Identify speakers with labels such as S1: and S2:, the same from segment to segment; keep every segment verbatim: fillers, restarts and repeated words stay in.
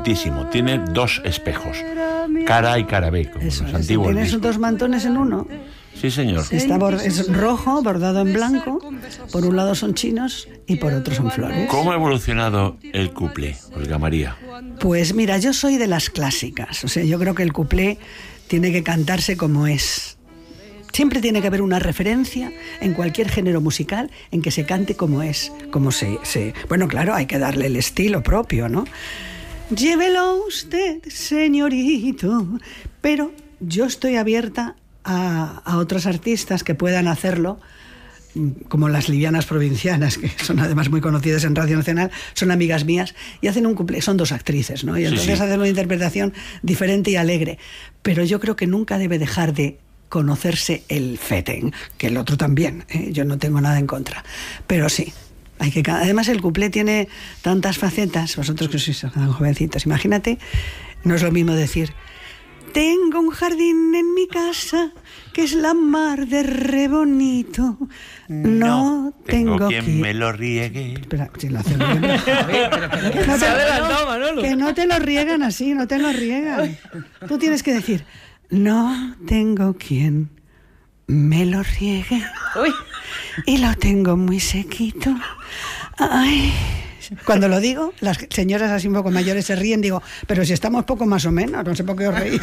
S1: bonditísimo. Tiene dos espejos, cara A y cara B, como
S2: Eso,
S1: los
S2: eso.
S1: antiguos
S2: Tienes
S1: discos.
S2: dos mantones en uno.
S1: Sí, señor.
S2: Está bor- es rojo, bordado en blanco. Por un lado son chinos y por otro son flores.
S1: ¿Cómo ha evolucionado el cuplé, Olga María?
S2: Pues mira, yo soy de las clásicas. O sea, yo creo que el cuplé tiene que cantarse como es. Siempre tiene que haber una referencia en cualquier género musical en que se cante como es, como se, se... Bueno, claro, hay que darle el estilo propio, ¿no? Llévelo usted, señorito. Pero yo estoy abierta a, a otros artistas que puedan hacerlo, como las livianas provincianas, que son además muy conocidas en Radio Nacional, son amigas mías, y hacen un cumple, son dos actrices, ¿no? Y entonces sí, sí. hacen una interpretación diferente y alegre. Pero yo creo que nunca debe dejar de conocerse el feten, que el otro también, ¿eh? Yo no tengo nada en contra, pero sí, hay que, además el cuplé tiene tantas facetas. Vosotros que sois tan jovencitos, imagínate, no es lo mismo decir tengo un jardín en mi casa que es la mar de re bonito, no, no tengo,
S1: tengo quien
S2: que...
S1: me lo riegue.
S2: Espera, si lo hacen bien. que, no te, que no te lo riegan así, no te lo riegan. Tú tienes que decir no tengo quien me lo riegue. Uy. Y lo tengo muy sequito. Ay. Cuando lo digo, las señoras así un poco mayores se ríen, digo, pero si estamos poco más o menos, no sé por qué os reís.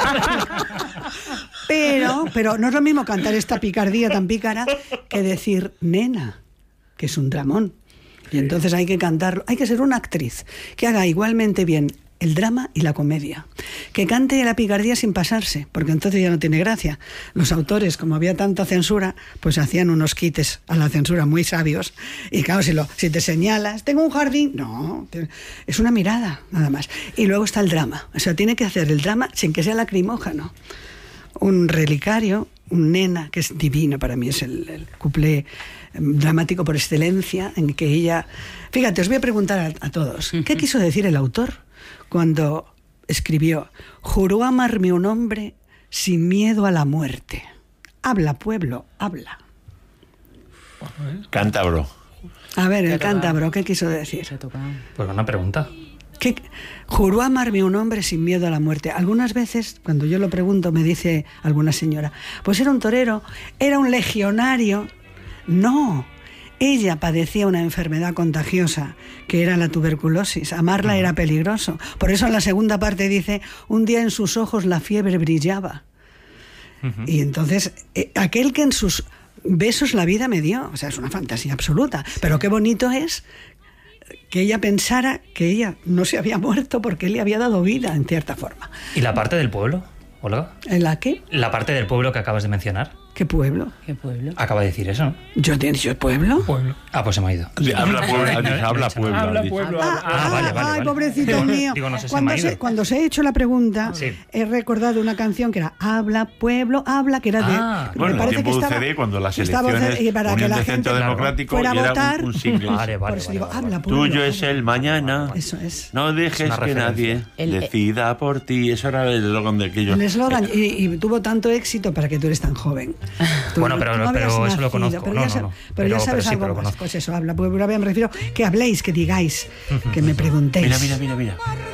S2: Pero, pero no es lo mismo cantar esta picardía tan pícara que decir nena, que es un dramón. Y entonces hay que cantarlo, hay que ser una actriz que haga igualmente bien el drama y la comedia, que cante la picardía sin pasarse, porque entonces ya no tiene gracia. Los autores, como había tanta censura, pues hacían unos quites a la censura muy sabios, y claro, si, lo, si te señalas, tengo un jardín, no, es una mirada, nada más. Y luego está el drama, o sea, tiene que hacer el drama sin que sea lacrimógeno. Un relicario, un nena, que es divino para mí, es el, el cuplé dramático por excelencia, en que ella... Fíjate, os voy a preguntar a, a todos, ¿qué quiso decir el autor cuando escribió juró amarme un hombre sin miedo a la muerte? Habla, pueblo, habla.
S1: Cántabro.
S2: A ver, el cántabro, ¿qué quiso decir?
S3: Pues una pregunta.
S2: ¿Qué? Juró amarme un hombre sin miedo a la muerte. Algunas veces, cuando yo lo pregunto, me dice alguna señora, pues era un torero, era un legionario. No, ella padecía una enfermedad contagiosa, que era la tuberculosis. Amarla era peligroso. Por eso en la segunda parte dice, un día en sus ojos la fiebre brillaba. Uh-huh. Y entonces, eh, aquel que en sus besos la vida me dio, o sea, es una fantasía absoluta. Pero qué bonito es que ella pensara que ella no se había muerto porque él le había dado vida, en cierta forma.
S3: ¿Y la parte del pueblo, Olga?
S2: ¿En la qué?
S3: La parte del pueblo que acabas de mencionar.
S2: ¿Qué pueblo?
S4: ¿Qué pueblo?
S3: Acaba de decir eso, ¿no?
S2: ¿Yo te he dicho pueblo?
S3: Pueblo. Ah, pues se me ha ido.
S1: Habla pueblo. Habla pueblo.
S4: Habla pueblo.
S2: Ah,
S3: Ah, vale, vale,
S2: ay,
S3: vale.
S2: pobrecito
S3: Digo,
S2: mío.
S3: digo, no sé, se
S2: cuando,
S3: me ha ido.
S2: se, cuando se ha hecho la pregunta,
S3: Sí.
S2: he recordado una canción que era Habla pueblo, habla, que era de...
S3: Ah,
S1: bueno,
S2: me parece
S1: en tiempo
S2: que estaba,
S1: de U C D, cuando las
S2: estaba-
S1: elecciones
S2: y para que
S1: Unión
S2: la
S1: de
S2: gente
S1: Centro Democrático
S2: fuera a
S1: y era
S2: votar.
S1: un, un single.
S3: Vale,
S2: Por
S3: vale,
S2: eso
S3: vale,
S2: digo,
S3: vale,
S2: habla
S3: vale.
S2: pueblo.
S1: Tuyo es el mañana.
S2: Eso es.
S1: No dejes
S3: una
S1: que
S3: referencia.
S1: nadie
S4: El-
S1: decida por ti. Eso era el eslogan de aquello.
S2: El eslogan, y, y tuvo tanto éxito para que tú eres tan joven. Tú
S3: Bueno,
S2: no-
S3: pero-
S2: tú no
S3: pero
S2: habías
S3: eso lo
S2: nacido,
S3: conozco.
S2: Pero
S3: No,
S2: ya,
S3: no,
S2: sab-
S3: no.
S2: pero ya
S3: Pero-
S2: sabes
S3: pero sí,
S2: algo
S3: pero
S2: más.
S3: conozco.
S2: Pues eso, habla pueblo, me refiero que habléis, que digáis, que me preguntéis.
S1: Mira, mira, mira, mira.